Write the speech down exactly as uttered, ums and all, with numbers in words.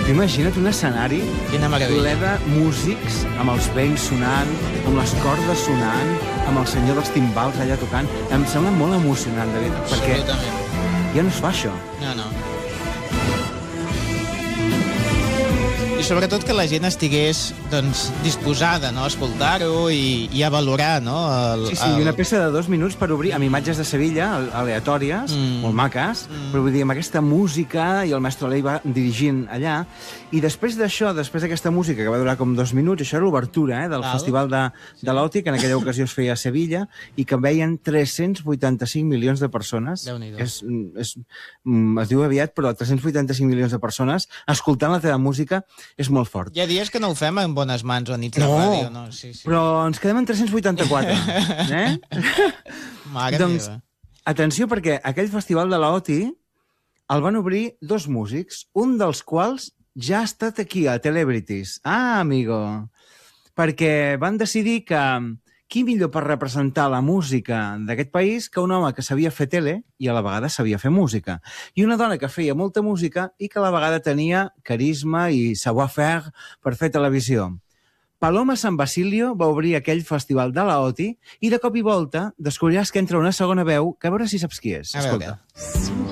Imagina't un escenari Quina meravella. ple de músics, amb els vents sonant, amb les cordes sonant, amb el senyor dels timbals allà tocant. Em sembla molt emocionant, David, perquè Absolutament. ja no es fa això. No, no. I sobretot que la gent estigués doncs, disposada, no?, a escoltar-ho i, i a valorar, no? El, Sí, sí, el... i una peça de dos minuts per obrir, amb imatges de Sevilla, aleatòries, Mm. molt maques, Mm. però vull dir, amb aquesta música, i el mestre Alei va dirigint allà, i després d'això, després d'aquesta música, que va durar com dos minuts, això era l'obertura eh, del Val. Festival de, de l'Oti, que en aquella ocasió es feia a Sevilla, i que veien tres-cents vuitanta-cinc milions de persones. Déu-n'hi-do. És, és, mm, es diu aviat, però tres-cents vuitanta-cinc milions de persones escoltant la teva música és molt fort. Hi ha dies que no ho fem en bones mans o nits de No, ràdio, no? Sí, sí. Però ens quedem en tres-cents vuitanta-quatre, eh? Mare doncs, meva. atenció, perquè aquell festival de l'Oti el van obrir dos músics, un dels quals ja ha estat aquí, a Celebrities. Ah, amigo! Perquè van decidir que qui millor per representar la música d'aquest país que un home que sabia fer tele i a la vegada sabia fer música. I una dona que feia molta música i que a la vegada tenia carisma i savoir-faire per fer televisió. Paloma San Basilio va obrir aquell festival de l'Oti i de cop i volta descobriràs que entra una segona veu que a veure si saps qui és. A veure. Escolta.